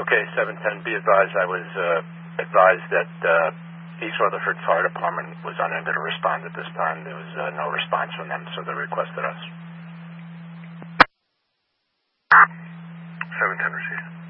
Okay, 710, be advised I was advised that East Rutherford Fire Department was unable to respond at this time. There was no response from them, so they requested us. 710 received.